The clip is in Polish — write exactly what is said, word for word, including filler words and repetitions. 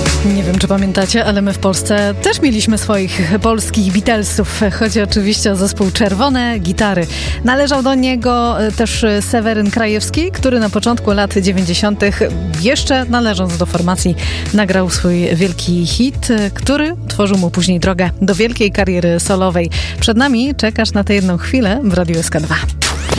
Nie wiem, czy pamiętacie, ale my w Polsce też mieliśmy swoich polskich Beatlesów. Chodzi oczywiście o zespół Czerwone Gitary. Należał do niego też Seweryn Krajewski, który na początku lat dziewięćdziesiątych, jeszcze należąc do formacji, nagrał swój wielki hit, który tworzył mu później drogę do wielkiej kariery solowej. Przed nami czekasz na tę jedną chwilę w Radiu S K dwa.